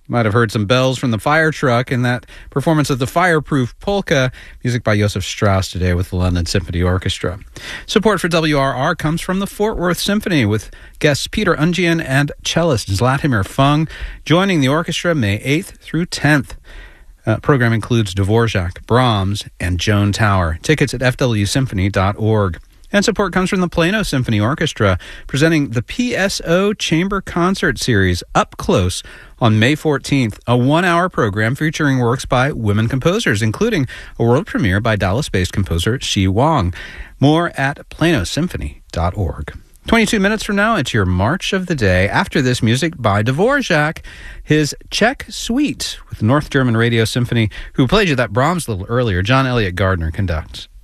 Might have heard some bells from the fire truck in that performance of the Fireproof Polka, music by Joseph Strauss today with the London Symphony Orchestra. Support for WRR comes from the Fort Worth Symphony with guests Peter Ungian and cellist Zlatimir Fung joining the orchestra May 8th through 10th. Program includes Dvorak, Brahms, and Joan Tower. Tickets at fwsymphony.org. And support comes from the Plano Symphony Orchestra, presenting the PSO Chamber Concert Series Up Close on May 14th, a one-hour program featuring works by women composers, including a world premiere by Dallas-based composer Shi Wang. More at planosymphony.org. 22 minutes from now, it's your March of the Day. After this, music by Dvorak, his Czech Suite with North German Radio Symphony, who played you that Brahms a little earlier. John Elliott Gardner conducts.